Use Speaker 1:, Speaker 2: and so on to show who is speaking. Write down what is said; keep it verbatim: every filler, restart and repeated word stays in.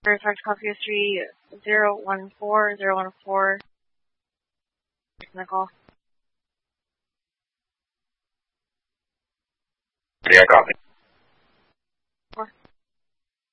Speaker 1: Sarge Coffee History zero one four zero one four. Nicole.
Speaker 2: Yeah, copy.